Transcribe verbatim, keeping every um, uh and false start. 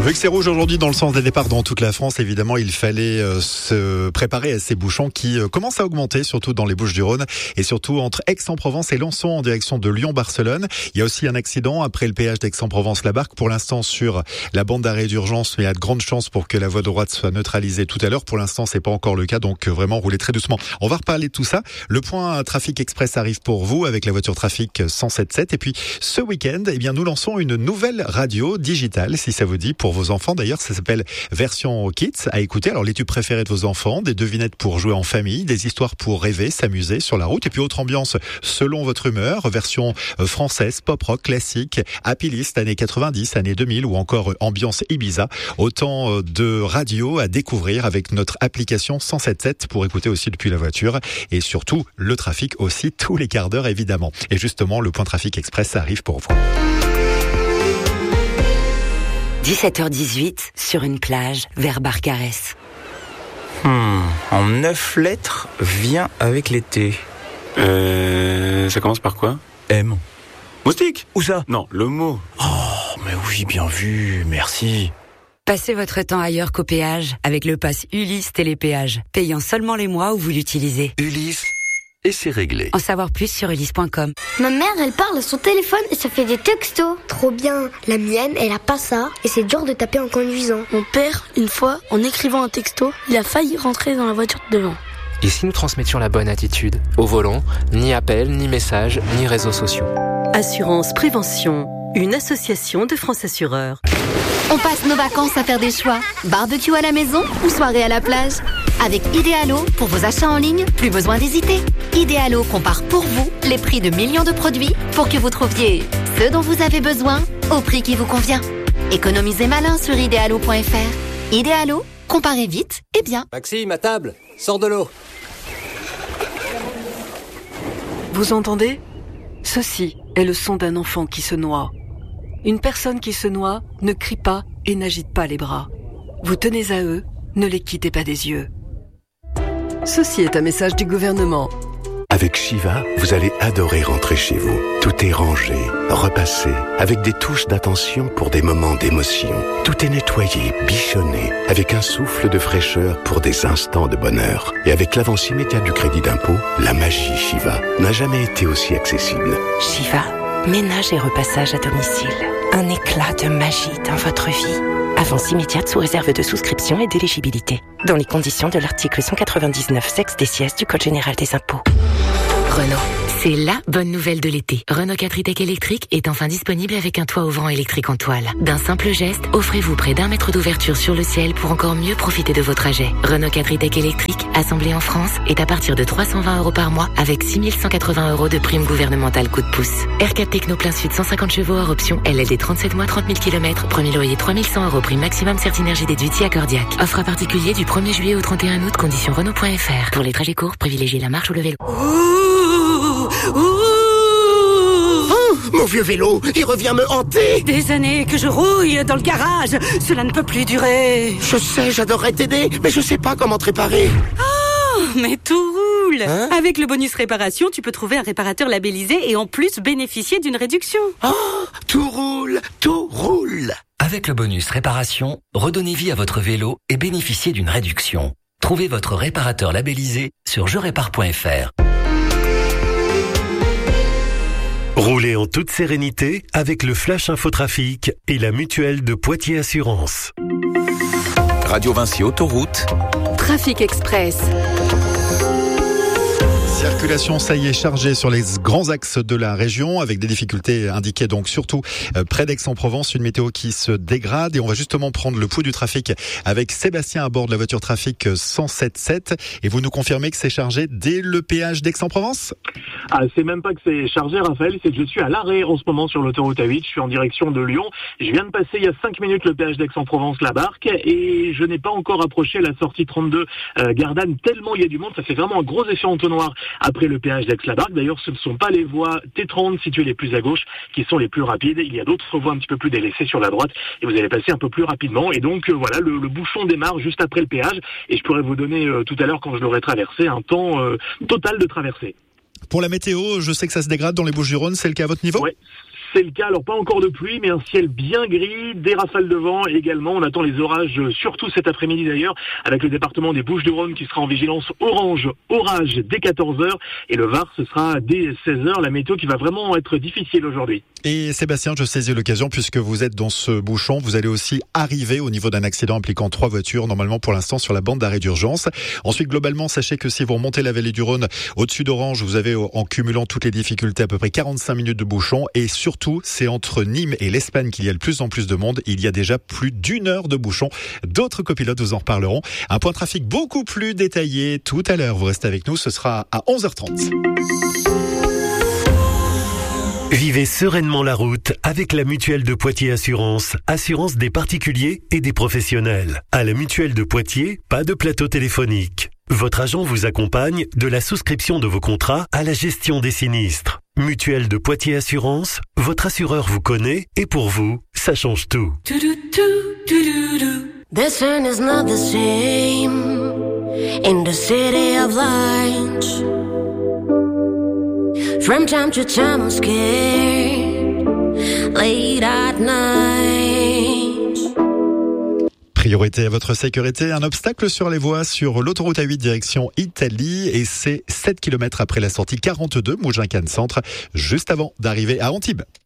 Vu que c'est rouge aujourd'hui dans le sens des départs dans toute la France, évidemment, il fallait euh, se préparer à ces bouchons qui euh, commencent à augmenter, surtout dans les Bouches-du-Rhône et surtout entre Aix-en-Provence et Lançon en direction de Lyon-Barcelone. Il y a aussi un accident après le péage d'Aix-en-Provence-la-Barque, pour l'instant sur la bande d'arrêt d'urgence, mais il y a de grandes chances pour que la voie droite soit neutralisée tout à l'heure. Pour l'instant, c'est pas encore le cas, donc euh, vraiment roulez très doucement. On va reparler de tout ça. Le point Trafic Express arrive pour vous avec la voiture Trafic cent sept sept. Et puis ce week-end, eh bien, nous lançons une nouvelle radio digitale, si ça vous dit, pour vos enfants. D'ailleurs, ça s'appelle Version Kids à écouter. Alors, les tubes préférés de vos enfants, des devinettes pour jouer en famille, des histoires pour rêver, s'amuser sur la route, et puis autre ambiance selon votre humeur, version française, pop rock, classique, happy list, années quatre-vingt-dix, années deux mille, ou encore ambiance Ibiza. Autant de radios à découvrir avec notre application cent sept sept pour écouter aussi depuis la voiture, et surtout le trafic aussi tous les quarts d'heure évidemment. Et justement, le point Trafic Express arrive pour vous. dix-sept heures dix-huit, sur une plage, vers Barcarès. Hmm, en neuf lettres, vient avec l'été. Euh... Ça commence par quoi? M. Moustique? Où ça? Non, le mot. Oh, mais oui, bien vu, merci. Passez votre temps ailleurs qu'au péage, avec le pass Ulysse Télépéage, payant seulement les mois où vous l'utilisez. Ulysse, et c'est réglé. En savoir plus sur ulysse point com. Ma mère, elle parle à son téléphone et ça fait des textos. Trop bien. La mienne, elle a pas ça et c'est dur de taper en conduisant. Mon père, une fois, en écrivant un texto, il a failli rentrer dans la voiture de devant. Et si nous transmettions la bonne attitude? Au volant, ni appel, ni message, ni réseaux sociaux. Assurance Prévention, une association de France Assureurs. On passe nos vacances à faire des choix. Barbecue à la maison ou soirée à la plage. Avec Idealo, pour vos achats en ligne, plus besoin d'hésiter. Idealo compare pour vous les prix de millions de produits pour que vous trouviez ce dont vous avez besoin au prix qui vous convient. Économisez malin sur idealo point f r. Idealo, comparez vite et bien. Maxime, à table, sors de l'eau. Vous entendez? Ceci est le son d'un enfant qui se noie. Une personne qui se noie ne crie pas et n'agite pas les bras. Vous tenez à eux, ne les quittez pas des yeux. Ceci est un message du gouvernement. Avec Shiva, vous allez adorer rentrer chez vous. Tout est rangé, repassé, avec des touches d'attention pour des moments d'émotion. Tout est nettoyé, bichonné, avec un souffle de fraîcheur pour des instants de bonheur. Et avec l'avance immédiate du crédit d'impôt, la magie Shiva n'a jamais été aussi accessible. Shiva, ménage et repassage à domicile. Un éclat de magie dans votre vie. Avance immédiate sous réserve de souscription et d'éligibilité. Dans les conditions de l'article cent quatre-vingt-dix-neuf sexe des sièges du Code général des impôts. Renault, c'est la bonne nouvelle de l'été. Renault quatre e-Tech électrique est enfin disponible avec un toit ouvrant électrique en toile. D'un simple geste, offrez-vous près d'un mètre d'ouverture sur le ciel pour encore mieux profiter de vos trajets. Renault quatre e-Tech électrique, assemblé en France, est à partir de trois cent vingt euros par mois avec six mille cent quatre-vingts euros de prime gouvernementale coup de pouce. R quatre Techno plein sud cent cinquante chevaux hors option, L L D trente-sept mois trente mille kilomètres, premier loyer trois mille cent euros, prime maximum Certinergie déduite à Cordiac. Offre à particulier du premier juillet au trente et un août, conditions Renault point f r. Pour les trajets courts, privilégiez la marche ou le vélo. Oh, mon vieux vélo, il revient me hanter. Des années que je rouille dans le garage, cela ne peut plus durer. Je sais, j'adorerais t'aider, mais je sais pas comment te réparer. Oh, mais tout roule. Hein? Avec le bonus réparation, tu peux trouver un réparateur labellisé et en plus bénéficier d'une réduction. Oh, tout roule, tout roule. Avec le bonus réparation, redonnez vie à votre vélo et bénéficiez d'une réduction. Trouvez votre réparateur labellisé sur je répare point f r. Roulez en toute sérénité avec le Flash Infotrafic et la mutuelle de Poitiers Assurance. Radio Vinci Autoroute. Trafic Express. Circulation, ça y est, chargée sur les grands axes de la région, avec des difficultés indiquées donc surtout près d'Aix-en-Provence, une météo qui se dégrade. Et on va justement prendre le pouls du trafic avec Sébastien à bord de la voiture Trafic cent sept sept. Et vous nous confirmez que c'est chargé dès le péage d'Aix-en-Provence? Ah, c'est même pas que c'est chargé, Raphaël, c'est que je suis à l'arrêt en ce moment sur l'autoroute A huit, je suis en direction de Lyon. Je viens de passer il y a cinq minutes le péage d'Aix-en-Provence-la-Barque et je n'ai pas encore approché la sortie trente-deux euh, Gardanne, tellement il y a du monde, ça fait vraiment un gros effet entonnoir après le péage d'Aix-la-Barque. D'ailleurs, ce ne sont pas les voies T trente situées les plus à gauche qui sont les plus rapides. Il y a d'autres voies un petit peu plus délaissées sur la droite et vous allez passer un peu plus rapidement. Et donc, euh, voilà, le, le bouchon démarre juste après le péage et je pourrais vous donner euh, tout à l'heure, quand je l'aurai traversé, un temps euh, total de traversée. Pour la météo, je sais que ça se dégrade dans les Bouches-du-Rhône, c'est le cas à votre niveau? Ouais. c'est le cas. Alors pas encore de pluie, mais un ciel bien gris, des rafales de vent également. On attend les orages, surtout cet après-midi d'ailleurs, avec le département des Bouches-du-Rhône qui sera en vigilance orange, orage dès quatorze heures, et le Var, ce sera dès seize heures. La météo qui va vraiment être difficile aujourd'hui. Et Sébastien, je saisis l'occasion, puisque vous êtes dans ce bouchon, vous allez aussi arriver au niveau d'un accident impliquant trois voitures, normalement pour l'instant sur la bande d'arrêt d'urgence. Ensuite, globalement, sachez que si vous remontez la vallée du Rhône au-dessus d'Orange, vous avez, en cumulant toutes les difficultés, à peu près quarante-cinq minutes de bouchon. Et surtout, c'est entre Nîmes et l'Espagne qu'il y a de plus en plus de monde. Il y a déjà plus d'une heure de bouchon. D'autres copilotes vous en reparleront. Un point trafic beaucoup plus détaillé tout à l'heure. Vous restez avec nous, ce sera à onze heures trente. Vivez sereinement la route avec la Mutuelle de Poitiers Assurance, assurance des particuliers et des professionnels. À la Mutuelle de Poitiers, pas de plateau téléphonique. Votre agent vous accompagne de la souscription de vos contrats à la gestion des sinistres. Mutuelle de Poitiers Assurance, votre assureur vous connaît et pour vous, ça change tout. This one is not the same in the city of lights. From time to time I'm scared, late at night. Priorité à votre sécurité, un obstacle sur les voies sur l'autoroute A huit direction Italie, et c'est sept kilomètres après la sortie quarante-deux Mougins-Cannes Centre, juste avant d'arriver à Antibes.